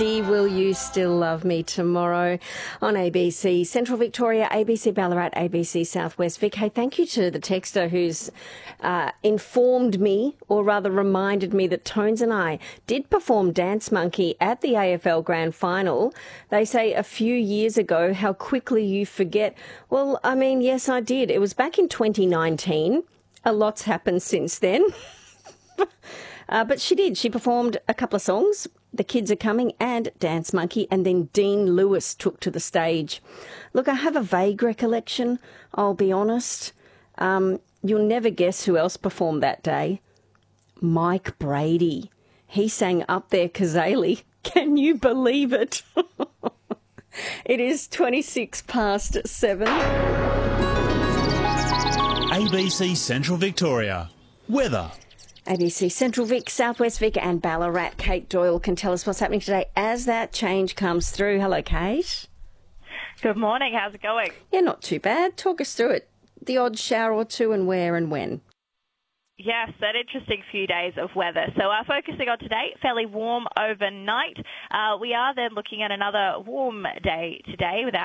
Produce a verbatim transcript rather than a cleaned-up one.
Will You Still Love Me Tomorrow on A B C Central Victoria, A B C Ballarat, A B C Southwest Vic. Hey, thank you to the texter who's uh, informed me, or rather reminded me, that Tones and I did perform Dance Monkey at the A F L Grand Final. They say a few years ago. How quickly you forget. Well, I mean, yes, I did. It was back in twenty nineteen. A lot's happened since then. uh, but she did. She performed a couple of songs, The Kids Are Coming and Dance Monkey, and then Dean Lewis took to the stage. Look, I have a vague recollection, I'll be honest. Um, you'll never guess who else performed that day. Mike Brady. He sang Up There Kazali. Can you believe it? It is twenty-six past seven. A B C Central Victoria. Weather. A B C Central Vic, Southwest Vic and Ballarat. Kate Doyle can tell us what's happening today as that change comes through. Hello, Kate. Good morning. How's it going? Yeah, not too bad. Talk us through it. The odd shower or two, and where and when? Yes, an interesting few days of weather. So uh, focusing on today, fairly warm overnight. Uh, we are then looking at another warm day today without